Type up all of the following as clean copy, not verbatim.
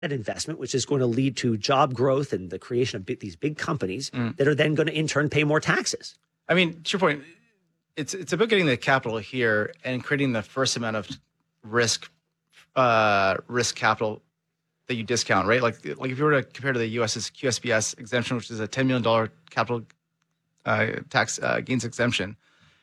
that investment, which is going to lead to job growth and the creation of these big companies that are then going to in turn pay more taxes. I mean, to your point, it's about getting the capital here and creating the first amount of risk capital that you discount, right? Like if you were to compare to the US's QSBS exemption, which is a $10 million capital tax gains exemption,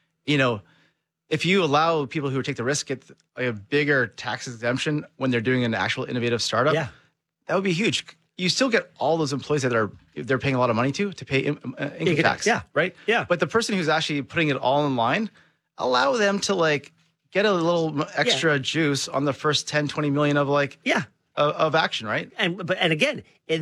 if you allow people who take the risk get a bigger tax exemption when they're doing an actual innovative startup, that would be huge. You still get all those employees that they're paying a lot of money to pay income tax, right? Yeah. But the person who's actually putting it all in line, allow them to get a little extra juice on the first 10, 20 million of action, right? And again,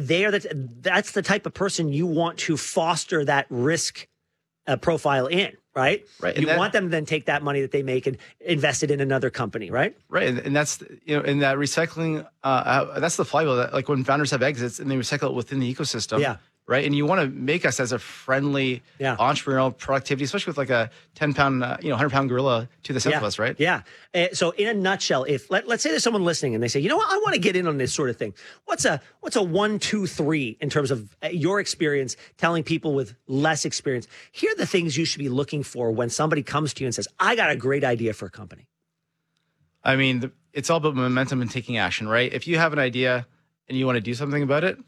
that's the type of person you want to foster that risk profile in, right? Right. You want them to then take that money that they make and invest it in another company, right? Right. And that's, in that recycling, that's the flywheel that when founders have exits and they recycle it within the ecosystem. Yeah. Right. And you want to make us as a friendly entrepreneurial productivity, especially with a 10-pound, 100-pound gorilla to the south of us, right? Yeah. So in a nutshell, if let's say there's someone listening and they say, you know what, I want to get in on this sort of thing. What's a 1, 2, 3 in terms of your experience telling people with less experience? Here are the things you should be looking for when somebody comes to you and says, I got a great idea for a company. I mean, it's all about momentum and taking action, right? If you have an idea and you want to do something about it,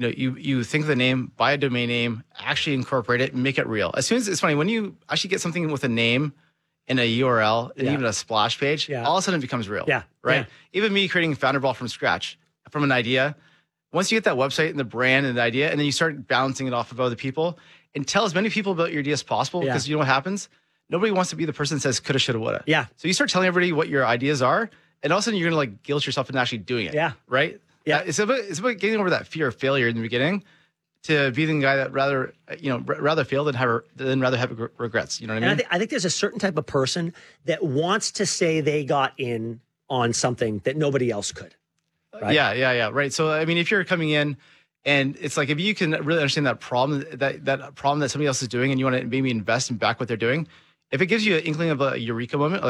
you think of the name, buy a domain name, actually incorporate it, and make it real. As soon as it's funny, when you actually get something with a name and a URL and even a splash page, all of a sudden it becomes real. Yeah. Right? Yeah. Even me creating Founderball from scratch, from an idea, once you get that website and the brand and the idea, and then you start bouncing it off of other people and tell as many people about your idea as possible, because you know what happens? Nobody wants to be the person that says coulda, shoulda, woulda. Yeah. So you start telling everybody what your ideas are, and all of a sudden you're going to guilt yourself into actually doing it. Yeah. Right? Yeah. It's about getting over that fear of failure in the beginning, to be the guy that rather fail than rather have regrets. You know what I mean? And I think there's a certain type of person that wants to say they got in on something that nobody else could. Right? Yeah. Right. So, I mean, if you're coming in and it's if you can really understand that problem, that problem that somebody else is doing, and you want to maybe invest and back what they're doing, if it gives you an inkling of a eureka moment,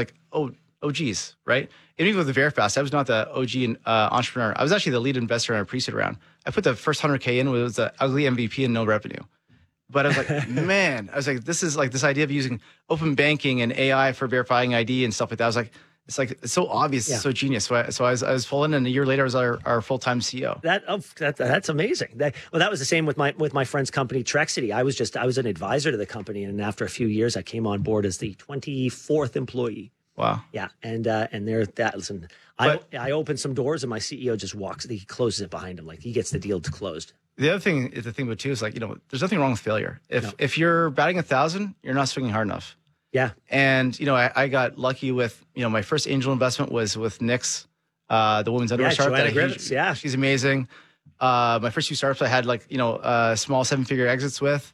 oh geez, right? Even with the Verifast, I was not the OG entrepreneur. I was actually the lead investor in a pre-seed round. I put the first 100K in, was the ugly MVP and no revenue. But I was like, man, this is this idea of using open banking and AI for verifying ID and stuff like that. I was like, it's so obvious, it's so genius. So I was full in, and a year later I was our full-time CEO. That's amazing. That was the same with my friend's company, Trexity. I was an advisor to the company, and after a few years, I came on board as the 24th employee. Wow. Yeah. And listen, I opened some doors and my CEO just he closes it behind him. He gets the deal closed. The other thing is there's nothing wrong with failure. If you're batting 1,000, you're not swinging hard enough. Yeah. And, I got lucky with, my first angel investment was with Nyx, the women's underwear startup. Joanna Griffiths, she's amazing. My first few startups I had small 7-figure exits with.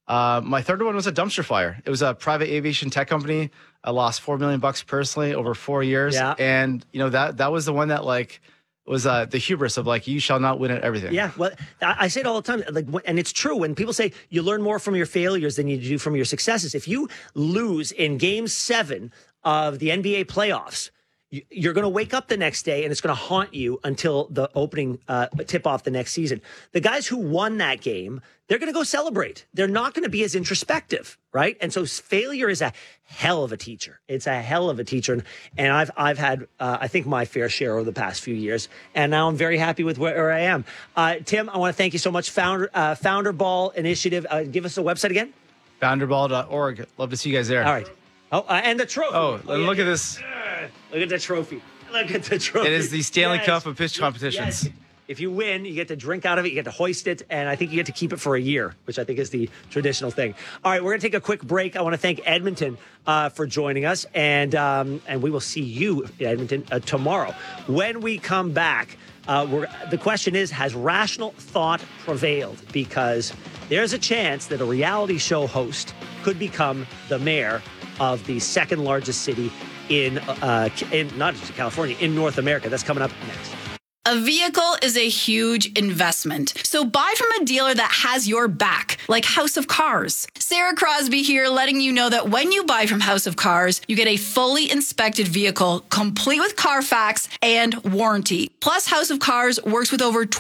My third one was a dumpster fire. It was a private aviation tech company. I lost $4 million personally over 4 years. Yeah. And, that was the one that was the hubris of you shall not win at everything. Yeah. Well, I say it all the time. And it's true when people say you learn more from your failures than you do from your successes. If you lose in game 7 of the NBA playoffs, you're going to wake up the next day and it's going to haunt you until the opening tip off the next season. The guys who won that game, they're going to go celebrate. They're not going to be as introspective, right? And so failure is a hell of a teacher. It's a hell of a teacher. And I've had, I think, my fair share over the past few years. And now I'm very happy with where I am. Tim, I want to thank you so much. Founderball Initiative. Give us the website again. Founderball.org. Love to see you guys there. All right. Oh, and the trophy. Look at this. Look at the trophy. Look at the trophy. It is the Stanley Cup of pitch competitions. Yes. If you win, you get to drink out of it, you get to hoist it, and I think you get to keep it for a year, which I think is the traditional thing. All right, we're going to take a quick break. I want to thank Edmonton for joining us, and we will see you in Edmonton tomorrow. When we come back, the question is, has rational thought prevailed? Because there's a chance that a reality show host could become the mayor of the second largest city in not just California, in North America. That's coming up next. A vehicle is a huge investment, so buy from a dealer that has your back, like House of Cars. Sarah Crosby here, letting you know that when you buy from House of Cars, you get a fully inspected vehicle, complete with Carfax and warranty. Plus, House of Cars works with over